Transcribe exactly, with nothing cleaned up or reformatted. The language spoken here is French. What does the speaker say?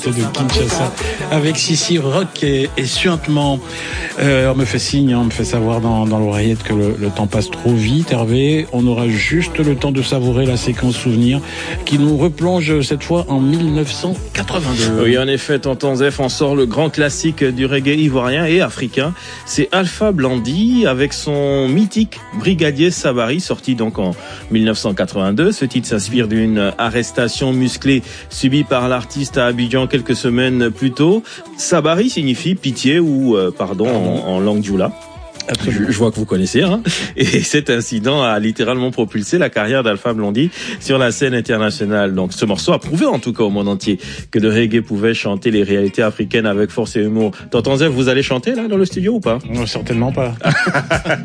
de Kinshasa avec Sissi Rock et, et suintement. Euh, on me fait signe, on me fait savoir dans, dans l'oreillette que le, le temps passe trop vite. Hervé, on aura juste le temps de savourer la séquence souvenir qui nous replonge cette fois en dix-neuf cent quatre-vingt-deux. Oui, en effet, Tonton Zef en sort le grand classique du reggae ivoirien et africain. C'est Alpha Blondy avec son mythique Brigadier Sabari, sorti donc en dix-neuf cent quatre-vingt-deux. Ce titre s'inspire d'une arrestation musclée subie par l'artiste à Abidjan quelques semaines plus tôt. Sabari signifie pitié ou euh, pardon en, en langue djoula. Je, je vois que vous connaissez, hein. Et cet incident a littéralement propulsé la carrière d'Alpha Blondy sur la scène internationale. Donc, ce morceau a prouvé, en tout cas, au monde entier, que le reggae pouvait chanter les réalités africaines avec force et humour. Tonton Zef, vous allez chanter, là, dans le studio ou pas? Non, certainement pas.